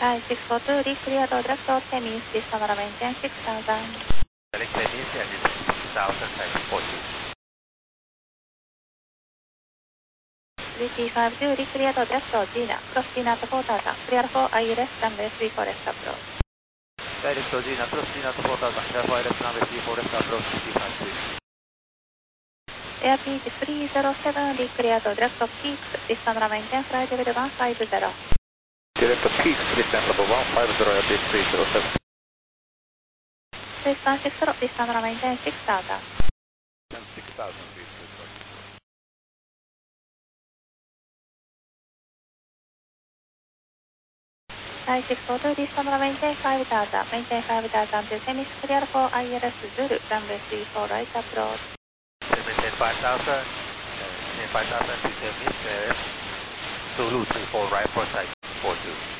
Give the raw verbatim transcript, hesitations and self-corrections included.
Thai six four two, declear to direct to Temis, descend maintain six thousand. Direct Temis and six thousand seven forty. three T five two, declear to direct to Gina, cross Gina to four thousand, clear for I L S, runway three four left approach. Direct to Gina, cross Gina to four thousand, clear for I L S, runway three four left approach, three T five two. Airbus three zero seven, declear to direct to Peaks, descend maintain flight level one five zero. Direct to Peaks, descend level one five zero, Airbus three zero seven. Space one six zero, descend maintain six thousand. six thousand, please. Thai six four two, descend maintain five thousand, maintain five thousand to Temis, clear for I L S Zulu, runway three four right approach. Maintain five thousand, maintain five thousand to Temis, Zulu three four right for side four two.